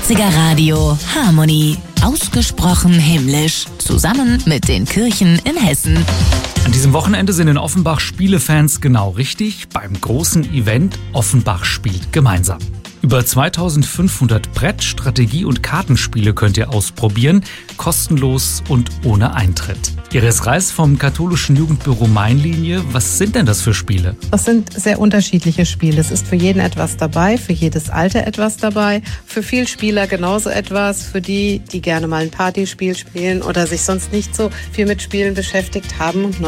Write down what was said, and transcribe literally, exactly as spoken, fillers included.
neunziger Radio Harmonie. Ausgesprochen himmlisch. Zusammen mit den Kirchen in Hessen. An diesem Wochenende sind in Offenbach Spielefans genau richtig beim großen Event Offenbach spielt gemeinsam. Über zweitausendfünfhundert Brett-, Strategie- und Kartenspiele könnt ihr ausprobieren, kostenlos und ohne Eintritt. Iris Reis vom katholischen Jugendbüro Mainlinie, was sind denn das für Spiele? Das sind sehr unterschiedliche Spiele. Es ist für jeden etwas dabei, für jedes Alter etwas dabei, für Vielspieler genauso etwas, für die, die gerne mal ein Partyspiel spielen oder sich sonst nicht so viel mit Spielen beschäftigt haben und